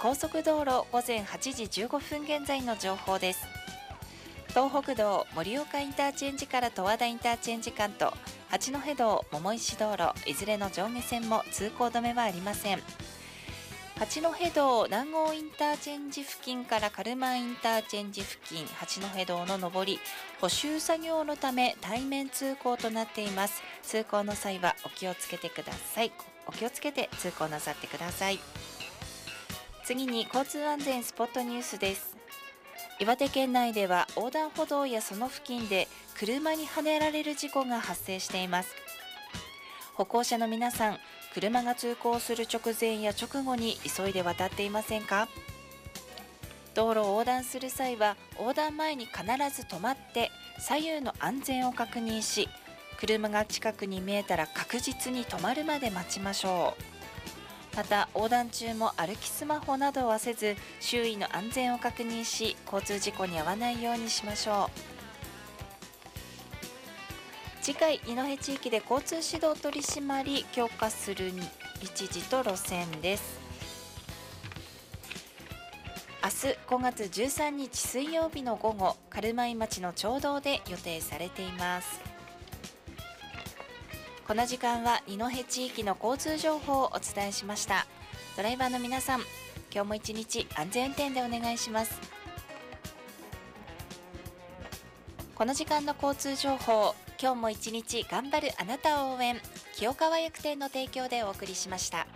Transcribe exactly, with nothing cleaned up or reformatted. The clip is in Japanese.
高速道路午前はちじじゅうごふん現在の情報です。東北道盛岡インターチェンジから十和田インターチェンジ間と八戸道桃石道路いずれの上下線も通行止めはありません。八戸道南郷インターチェンジ付近からカルマンインターチェンジ付近八戸道の上り補修作業のため対面通行となっています。通行の際はお気をつけてください。お気をつけて通行なさってください。次に交通安全スポットニュースです。岩手県内では横断歩道やその付近で車にはねられる事故が発生しています。歩行者の皆さん、車が通行する直前や直後に急いで渡っていませんか？道路を横断する際は横断前に必ず止まって左右の安全を確認し、車が近くに見えたら確実に止まるまで待ちましょう。また横断中も歩きスマホなどはせず、周囲の安全を確認し交通事故に遭わないようにしましょう。次回、二戸地域で交通指導取り締まり強化する日時と路線です。明日ごがつじゅうさんにち水曜日の午後、軽米町の町道で予定されています。この時間は二戸地域の交通情報をお伝えしました。ドライバーの皆さん、今日も一日安全運転でお願いします。この時間の交通情報、今日も一日頑張るあなたを応援、清川薬店の提供でお送りしました。